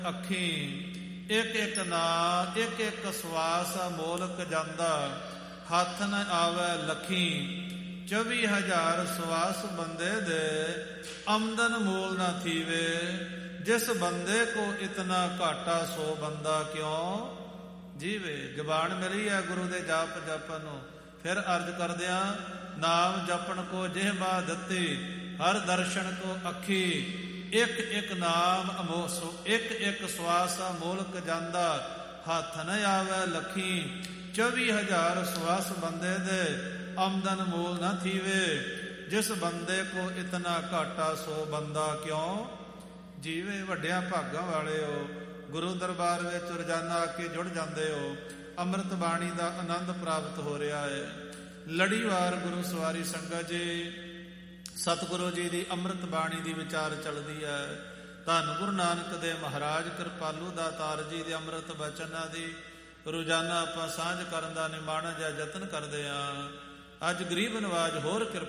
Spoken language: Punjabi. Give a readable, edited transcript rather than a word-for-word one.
ਅੱਖੀ, ਇੱਕ ਇੱਕ ਨਾਂ ਇੱਕ ਇੱਕ ਸਵਾਸ ਮੋਲਕ ਜਾਂਦਾ, ਹੱਥ ਨ ਆਵੈ ਲੱਖੀ। 24,000 ਸਵਾਸ ਬੰਦੇ ਦੇ, ਆਮਦਨ ਮੂਲ ਨਾ ਥੀਵੇ। ਜਿਸ ਬੰਦੇ ਕੋ ਇਤਨਾ ਘਾਟਾ, ਸੋ ਬੰਦਾ ਕਿਉਂ ਜੀਵੇ। ਜ਼ਬਾਨ ਮਿਲੀ ਹੈ ਗੁਰੂ ਦੇ ਜਾਪ ਜਪਨ ਨੂੰ। ਫਿਰ ਅਰਜ ਕਰਦਿਆਂ, ਨਾਮ ਜਪਣ ਕੋ ਜਿਹਬਾ ਦਿੱਤੀ, ਹਰ ਦਰਸ਼ਨ ਕੋ ਅੱਖੀ। ਇੱਕ ਇੱਕ ਨਾਮ ਅਮੋਸੋ, ਇੱਕ ਇੱਕ ਸਵਾਸ ਮੋਲਕ ਜਾਂਦਾ, ਹੱਥ ਨ ਆਵੈ ਲੱਖੀ। 24,000 ਸਵਾਸ ਬੰਦੇ ਦੇ, ਆਮਦਨ ਮੂਲ ਨਾ ਥੀਵੇ। ਜਿਸ ਬੰਦੇ ਕੋ ਇਤਨਾ ਘਾਟਾ, ਸੋ ਬੰਦਾ ਕਿਉਂ ਜੀਵੇ। ਵੱਡਿਆਂ ਭਾਗਾਂ ਵਾਲੇ ਹੋ, ਗੁਰੂ ਦਰਬਾਰ ਵਿੱਚ ਰੋਜ਼ਾਨਾ ਆ ਕੇ ਜੁੜ ਜਾਂਦੇ ਹੋ। ਅੰਮ੍ਰਿਤ ਬਾਣੀ ਦਾ ਆਨੰਦ ਪ੍ਰਾਪਤ ਹੋ ਰਿਹਾ ਹੈ। ਲੜੀਵਾਰ ਗੁਰੂ ਸਵਾਰੀ ਸੰਗਤ ਜੀ, ਸਤਿਗੁਰੂ ਜੀ ਦੀ ਅੰਮ੍ਰਿਤ ਬਾਣੀ ਦੀ ਵਿਚਾਰ ਚੱਲਦੀ ਹੈ। ਧੰਨ ਗੁਰੂ ਨਾਨਕ ਦੇਵ ਮਹਾਰਾਜ ਕਿਰਪਾਲੂ ਦਾਤਾਰ ਜੀ ਦੇ ਅੰਮ੍ਰਿਤ ਬਚਨਾਂ ਦੀ ਰੋਜ਼ਾਨਾ ਆਪਾਂ ਸਾਂਝ ਕਰਨ ਦਾ ਨਿਮਾਣਾ ਜਾਂ ਯਤਨ ਕਰਦੇ ਹਾਂ। ਅੱਜ ਗਰੀਬ ਨਵਾਜ ਹੋਰ ਕਿਰਪਾ